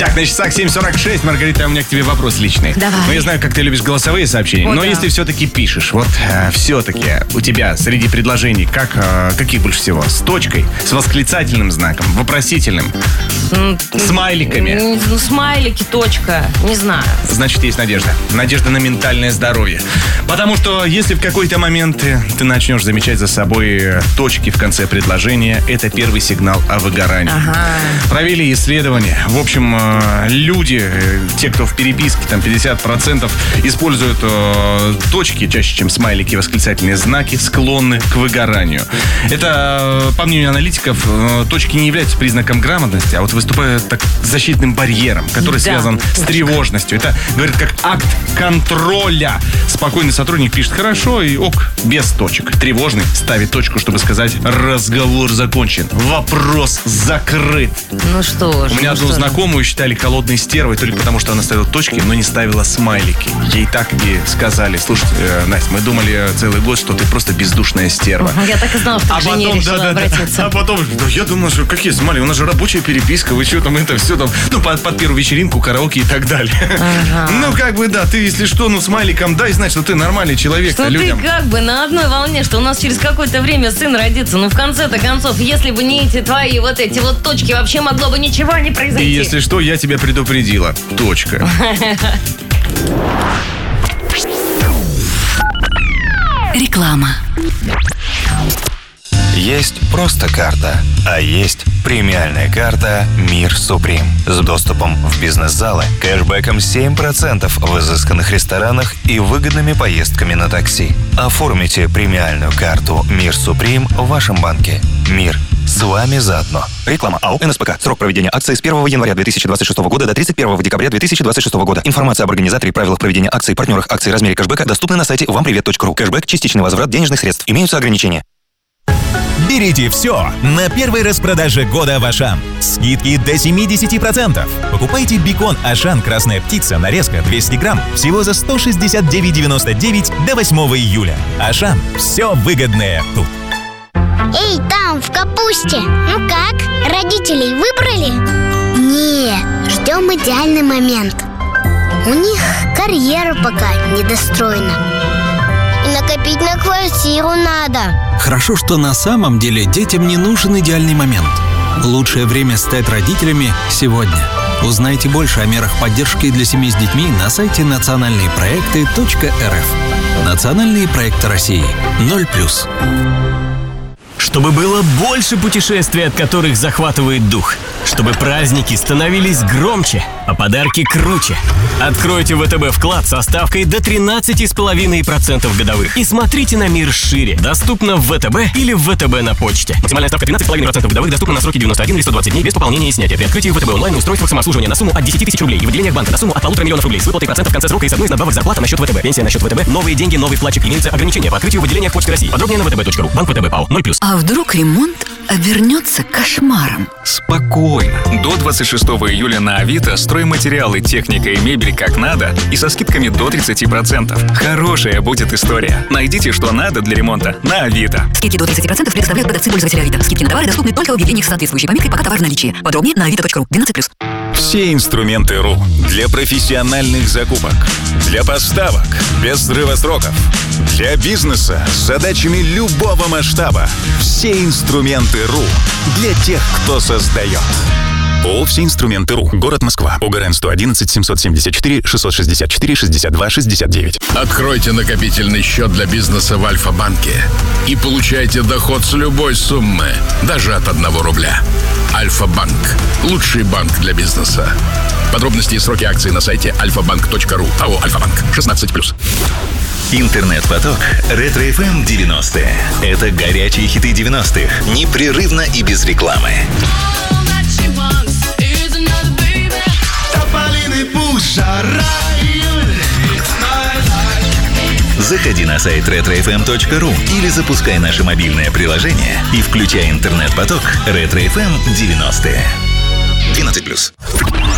Так, на часах 7:46. Маргарита, у меня к тебе вопрос личный. Давай. Ну, я знаю, как ты любишь голосовые сообщения, но если все-таки пишешь, вот все-таки у тебя среди предложений, каких больше всего? С точкой, с восклицательным знаком, вопросительным, смайликами? Ну, смайлики, точка, не знаю. Значит, есть надежда. Надежда на ментальное здоровье. Потому что если в какой-то момент ты начнешь замечать за собой точки в конце предложения, это первый сигнал о выгорании. Провели исследования. В общем, люди, те, кто в переписке, там 50% используют точки чаще, чем смайлики и восклицательные знаки, склонны к выгоранию. Это, по мнению аналитиков, точки не являются признаком грамотности, а вот выступают так защитным барьером, который связан с тревожностью. Это, говорит, как акт контроля. Спокойный сотрудник пишет хорошо и ок, без точек. Тревожный ставит точку, чтобы сказать: разговор закончен, вопрос закрыт. Ну что ж. У меня одну знакомую считали холодной стервой только потому, что она ставила точки, но не ставила смайлики. Ей так и сказали: слушай, Настя, мы думали целый год, что ты просто бездушная стерва. Я так и знала, что к жене решила обратиться. А потом, я думала, что какие смайли, у нас же рабочая переписка, вы что там, это все там, ну, под первую вечеринку, караоке и так далее. Ну, как бы, да, ты, если что, ну, смайликом дай знать, что ты нормальный человек. Что людям. Ты как бы на одной волне, что у нас через какое-то время сын родится. Ну, в конце-то концов, если бы не эти твои вот эти вот точки, вообще могло бы ничего не произойти. И если что, я тебя предупредила. Точка. Реклама. Есть просто карта, а есть премиальная карта «Мир Суприм» с доступом в бизнес-залы, кэшбэком 7% в изысканных ресторанах и выгодными поездками на такси. Оформите премиальную карту «Мир Суприм» в вашем банке. Мир с вами заодно. Реклама АО «НСПК». Срок проведения акции с 1 января 2026 года до 31 декабря 2026 года. Информация об организаторе, правилах проведения акций, партнерах акций, размере кэшбэка доступны на сайте вампривет.ру. Кэшбэк – частичный возврат денежных средств. Имеются ограничения. Берите все на первой распродаже года в Ашан. Скидки до 70%. Покупайте бекон Ашан «Красная птица» нарезка 200 грамм всего за 169,99 до 8 июля. Ашан. Все выгодное тут. Эй, там, в капусте. Ну как, родителей выбрали? Нет, ждем идеальный момент. У них карьера пока недостроена. И накопить на квартиру надо. Хорошо, что на самом деле детям не нужен идеальный момент. Лучшее время стать родителями сегодня. Узнайте больше о мерах поддержки для семей с детьми на сайте национальныепроекты.рф. Национальные проекты России. 0+. Чтобы было больше путешествий, от которых захватывает дух. Чтобы праздники становились громче, а подарки круче. Откройте ВТБ вклад со ставкой до 13,5% годовых. И смотрите на мир шире. Доступно в ВТБ или в ВТБ на почте. Максимальная ставка 13,5% годовых доступна на сроки 91 или 120 дней без пополнения и снятия. При открытии ВТБ онлайн устройство самообслуживания на сумму от 10 тысяч рублей и в отделениях банка на сумму от 1,5 миллиона рублей с выплатой процентов в конце срока и с одной из надбавок зарплата на счет ВТБ. Пенсия на счет ВТБ. Новые деньги, новый вкладчик. Имеются ограничения по открытию в отделениях Почты России. Подробнее на vtb.ru. Банк ВТБ ПАО. 0+. А вдруг ремонт обернется кошмаром? Спокойно. До 26 июля на Авито стройматериалы, техника и мебель как надо и со скидками до 30%. Хорошая будет история. Найдите, что надо для ремонта на Авито. Скидки до 30% предоставляют продавцы пользователя Авито. Скидки на товары доступны только в объявлениях с соответствующей пометкой «Пока товар в наличии». Подробнее на avito.ru. 12+. Все инструменты РУ для профессиональных закупок, для поставок без срыва сроков, для бизнеса с задачами любого масштаба. Все инструменты РУ для тех, кто создает. ООО «Все инструменты РУ». Город Москва. ОГРН 111 774 664 62 69. Откройте накопительный счет для бизнеса в Альфа-банке и получайте доход с любой суммы, даже от 1 рубля. Альфа-банк. Лучший банк для бизнеса. Подробности и сроки акций на сайте alfabank.ru. АО «Альфа-банк». 16+. Интернет-поток Ретро-ФМ 90-е. Это горячие хиты 90-х. Непрерывно и без рекламы. Заходи на сайт retrofm.ru или запускай наше мобильное приложение и включай интернет-поток Ретро-ФМ 90-е. 12+.